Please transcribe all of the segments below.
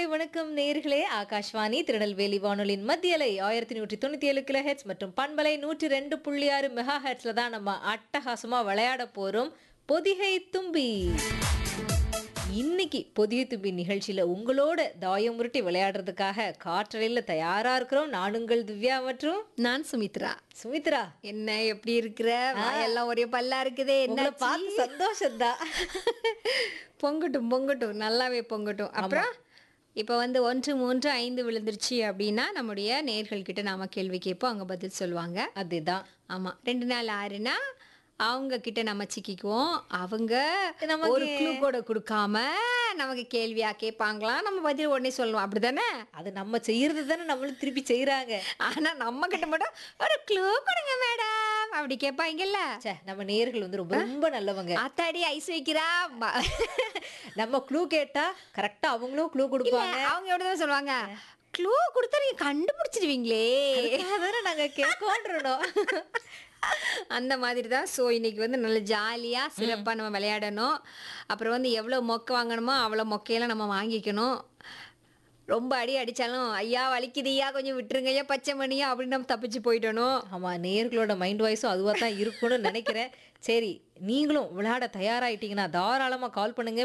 மாலை வணக்கம் நேயர்களே. ஆகாஷ்வாணி திருநெல்வேலி வானொலியின் மத்திய அலை 1197 கிலோ ஹெர்ட்ஸ் மற்றும் பண்பலை 102.6 மெகா ஹெர்ட்ஸ்ல தான் நம்ம அட்டகாசமா விளையாட போறோம். பொதிகை தும்பி. இன்னைக்கு பொதிகை தும்பி நிகழ்ச்சியில உங்களோட தாயம் உருட்டி விளையாடுறதுக்காக காற்றலையில தயாரா இருக்கிறோம். நான் உங்கள் திவ்யா மற்றும் நான் சுமித்ரா. சுமித்ரா. என்ன எப்படி இருக்கிற? வாயெல்லாம் ஒரே பல்லா இருக்குதே. என்ன உங்களை பார்த்து சந்தோஷம்தான். பொங்கட்டும் பொங்கட்டும், நல்லாவே பொங்கட்டும். அப்புறம் இப்போ 1, 3, 5 விழுந்துருச்சு அப்படின்னா நம்முடைய நேயர்கள் கிட்ட நாம கேள்வி கேட்போம், அவங்க பதில் சொல்லுவாங்க. அதுதான். ஆமா, 2 நாள் 6னா அவங்க கிட்ட நம்ம சிக்கிக்குவோம். அவங்க நமக்கு ஒரு க்ளூ கூட கொடுக்காம நமக்கு கேள்வியா கேட்பாங்களாம், நம்ம பதில் உடனே சொல்லுவோம். அப்படிதானே? அது நம்ம செய்யறது தானே நம்மளும் திருப்பி செய்யறாங்க. ஆனா நம்ம கிட்ட மட்டும் ஒரு க்ளூ கொடுங்க மேடம் அப்படி கேட்பாங்கல்ல. நம்ம நேயர்கள் வந்து ரொம்ப ரொம்ப நல்லவங்க. ஆத்தாடி ஐஸ் வைக்கிறா. நம்ம க்ளூ கேட்டா கரெக்டா அவங்களும் க்ளூ கொடுப்பாங்க. அவங்க எப்படிதான் சொல்லுவாங்க, க்ளூ கொடுத்தா நீங்க கண்டுபிடிச்சிடுவீங்களே, அதுக்காக நாங்க கேட்கோன்றோம். அந்த மாதிரி தான். ஸோ இன்னைக்கு வந்து நல்ல ஜாலியாக சிறப்பாக நம்ம விளையாடணும். அப்புறம் எவ்வளோ மொக்கை வாங்கணுமோ அவ்வளோ மொக்கையெல்லாம் நம்ம வாங்கிக்கணும். ரொம்ப அடித்தாலும் ஐயா வலிக்குதுய்யா கொஞ்சம் விட்டுருங்க ஐயா பச்சை மணியா அப்படின்னு நம்ம தப்பிச்சு போயிடணும். ஆமாம், நேயர்களோட மைண்ட் வாய்ஸும் அதுவாக தான் இருக்கும்னு நினைக்கிறேன். சரி, நீங்களும் விளையாட தயாராகிட்டீங்கன்னா தாராளமாக கால் பண்ணுங்க.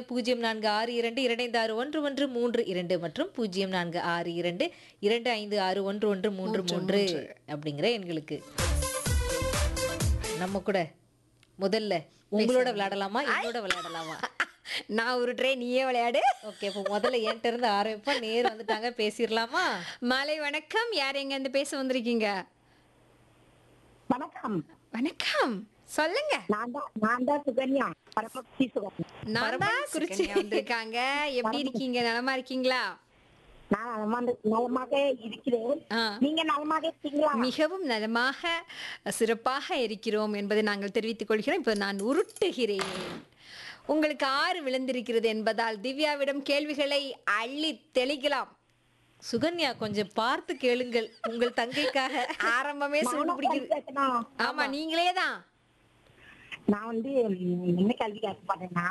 0462256113 மற்றும் 0462256133 அப்படிங்கிற எண்களுக்கு. நம்ம கூட முதல்ல உங்களோட விளையாடலாமா என்னோட விளையாடலாமா? நான் உருட்டுறேன், நீயே விளையாடு. ஓகே, இப்போ முதல்ல என்கிட்ட இருந்து ஆரம்பிப்பா. நேர் வந்துட்டாங்க, பேசிடலாமா? மாலை வணக்கம். யார் எங்க இருந்து பேச வந்திருக்கீங்க? வணக்கம். வணக்கம், சொல்லுங்க. நான் தான் சுகன்யா, பரமக்குடி சுகன்யா. நான் தான் குறிச்சி வந்திருக்காங்க. எப்படி இருக்கீங்க? நலமா இருக்கீங்களா? நான் நலமாக இருக்கிறேன். நீங்க நலமாக இருக்கீங்களா? மிகவும் நலமாக சிறப்பாக இருக்கிறோம் என்பதை நாங்கள் தெரிவித்துக் கொள்கிறோம். இப்போ நான் உருட்டுகிறேன். உங்களுக்கு 6 விழுந்திருக்கிறது என்பதால் திவ்யாவிடம் கேள்விகளை அள்ளி தெளிக்கலாம். சுகன்யா, கொஞ்சம் பார்த்து கேளுங்கள் உங்கள் தங்கைக்காக. ஆரம்பமே சூடு பிடிக்குது. ஆமா, நீங்களே தான். நான் என்ன கேள்வி கேட்க போறேன்னா,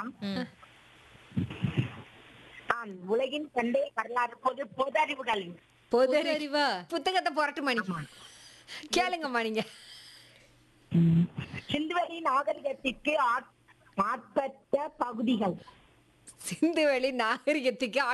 உலகின் பண்டைய வரலாறு பொது அறிவு கல்வி. பொது அறிவா? புத்தகத்தை புரட்டு மணி கேளுங்கம்மா நீங்க. சிந்துவெளி நாகரிகத்திற்கு ஆட்பட்ட பகுதிகள். சிந்துவெளி நாகரிகத்துக்கு